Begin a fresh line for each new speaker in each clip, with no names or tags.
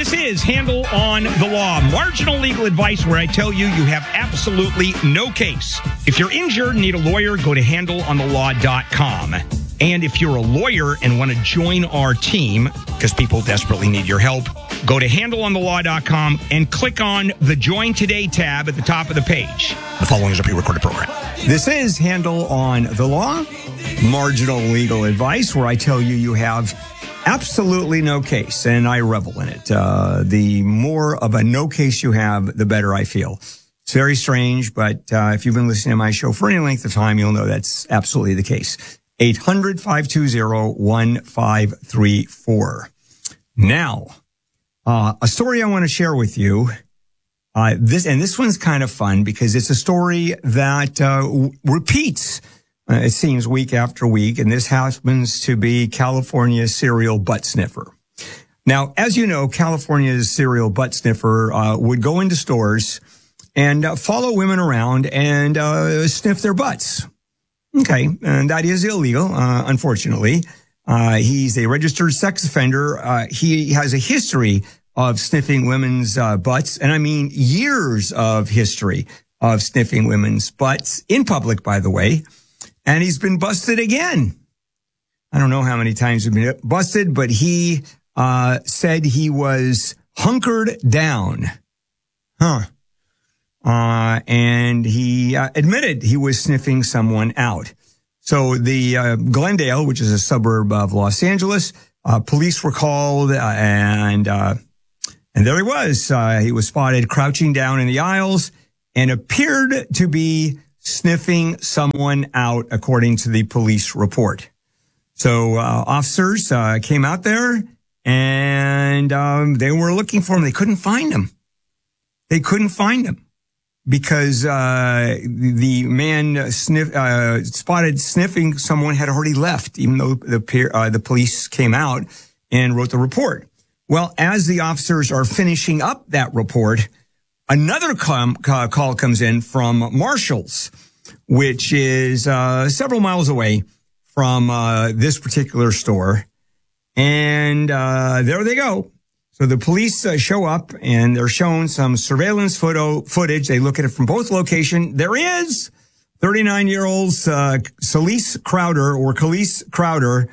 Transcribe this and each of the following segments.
This is Handle on the Law, marginal legal advice where I tell you you have absolutely no case. If you're injured and need a lawyer, go to handleonthelaw.com. And if you're a lawyer and want to join our team, because people desperately need your help, go to handleonthelaw.com and click on the Join Today tab at the top of the page. The following is a pre-recorded program. This is Handle on the Law, marginal legal advice where I tell you you have absolutely no case, and I revel in it. The more of a no case you have, the better I feel. It's very strange, but if you've been listening to my show for any length of time, you'll know that's absolutely the case. 800-520-1534. Now, a story I want to share with you. This one's kind of fun because it's a story that repeats. It seems week after week, and this happens to be California's serial butt sniffer. Now, as you know, California's serial butt sniffer would go into stores and follow women around and sniff their butts. Okay, and that is illegal, unfortunately. He's a registered sex offender. He has a history of sniffing women's butts, and I mean years of history of sniffing women's butts in public, by the way. And he's been busted again. I don't know how many times he's been busted, but he said he was hunkered down. And he admitted he was sniffing someone out. So the Glendale, which is a suburb of Los Angeles, police were called, and there he was. He was spotted crouching down in the aisles and appeared to be sniffing someone out, according to the police report. So officers came out there, and they were looking for him. They couldn't find him. Because the man spotted sniffing someone had already left, even though the police came out and wrote the report. Well, as the officers are finishing up that report, another call comes in from Marshall's, which is several miles away from this particular store. And there they go. So the police show up, and they're shown some surveillance footage. They look at it from both locations. There is 39-year-old Khalees Crowder,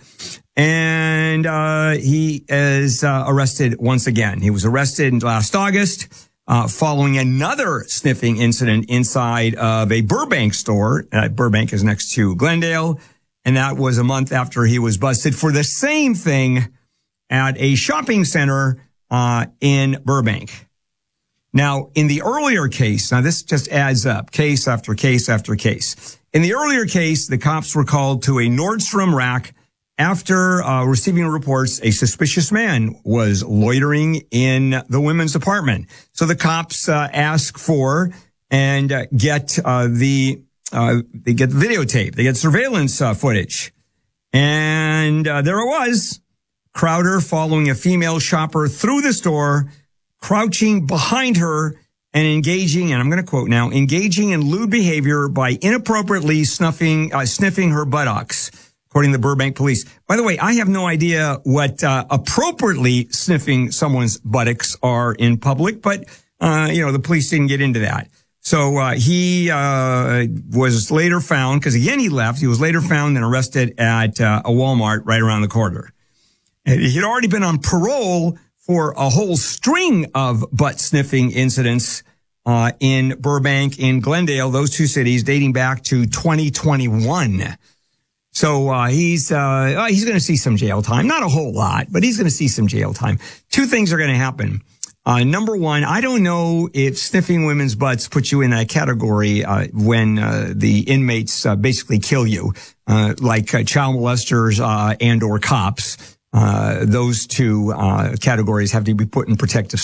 and he is arrested once again. He was arrested last August following another sniffing incident inside of a Burbank store. Burbank is next to Glendale, and that was a month after he was busted for the same thing at a shopping center in Burbank. Now, in the earlier case, now this just adds up, case after case after case. In the earlier case, the cops were called to a Nordstrom rack after receiving reports a suspicious man was loitering in the women's apartment. So the cops ask for and get the videotape. They get surveillance footage. And there it was. Crowder following a female shopper through the store, crouching behind her and engaging, and I'm going to quote now, engaging in lewd behavior by inappropriately sniffing her buttocks, according to the Burbank police. By the way, I have no idea what appropriately sniffing someone's buttocks are in public, but the police didn't get into that. So he was later found, because again he left. He was later found and arrested at a Walmart right around the corner. He'd already been on parole for a whole string of butt sniffing incidents in Burbank, in Glendale, those two cities dating back to 2021. So he's going to see some jail time. Not a whole lot, but he's going to see some jail time. Two things are going to happen. Number one, I don't know if sniffing women's butts puts you in that category when the inmates basically kill you, like child molesters and or cops. Those two categories have to be put in protective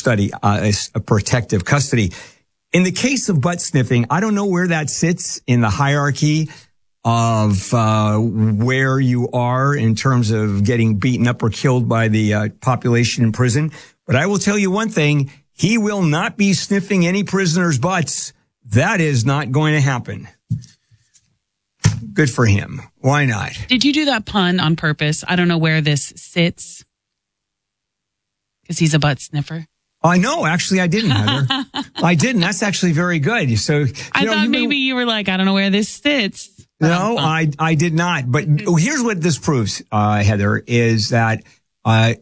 custody. In the case of butt sniffing, I don't know where that sits in the hierarchy of where you are in terms of getting beaten up or killed by the population in prison. But I will tell you one thing, he will not be sniffing any prisoners' butts. That is not going to happen. Good for him. Why not?
Did you do that pun on purpose? I don't know where this sits. Because he's a butt sniffer.
No, actually, I didn't, Heather. I didn't. That's actually very good. So
I thought maybe you were like, I don't know where this sits.
No, I did not. But here's what this proves, Heather, is that I've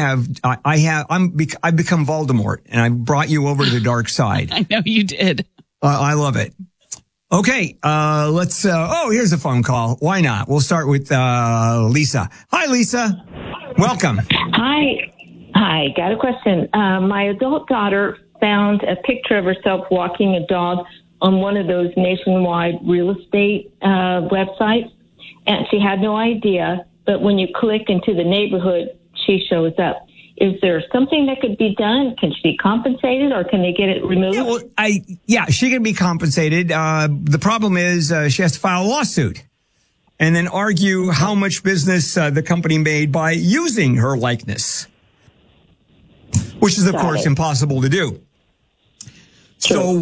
become Voldemort, and I brought you over to the dark side.
I know you did.
I love it. Okay, let's. Here's a phone call. Why not? We'll start with Lisa. Hi, Lisa. Welcome.
Hi. Got a question. My adult daughter found a picture of herself walking a dog on one of those nationwide real estate websites, and she had no idea. But when you click into the neighborhood, she shows up. Is there something that could be done? Can she be compensated, or can they get it removed?
She can be compensated. The problem is she has to file a lawsuit and then argue how much business the company made by using her likeness, which is, of course, impossible to do.
True.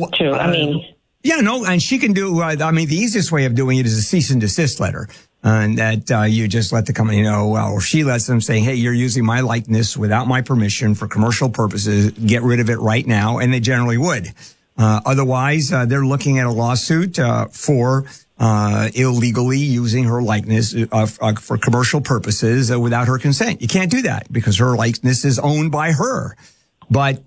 And she can do, the easiest way of doing it is a cease and desist letter. And that you just let the company know, or she lets them say, hey, you're using my likeness without my permission for commercial purposes. Get rid of it right now. And they generally would. Otherwise, they're looking at a lawsuit for illegally using her likeness for commercial purposes without her consent. You can't do that because her likeness is owned by her. But,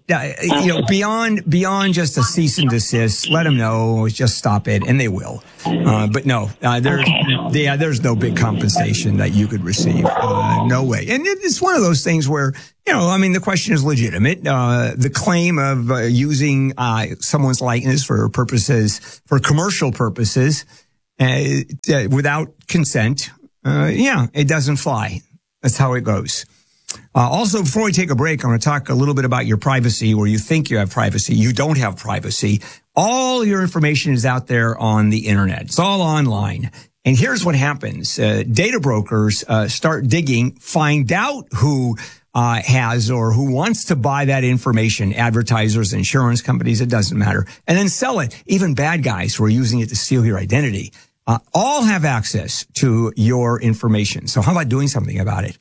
beyond just a cease and desist, let them know, just stop it, and they will. But no, there's no big compensation that you could receive. No way. And it's one of those things where, the question is legitimate. The claim of using someone's likeness for commercial purposes, without consent, it doesn't fly. That's how it goes. Also, before we take a break, I'm going to talk a little bit about your privacy, where you think you have privacy. You don't have privacy. All your information is out there on the internet. It's all online. And here's what happens. Data brokers start digging, find out who has or who wants to buy that information, advertisers, insurance companies, it doesn't matter, and then sell it. Even bad guys who are using it to steal your identity. All have access to your information. So how about doing something about it?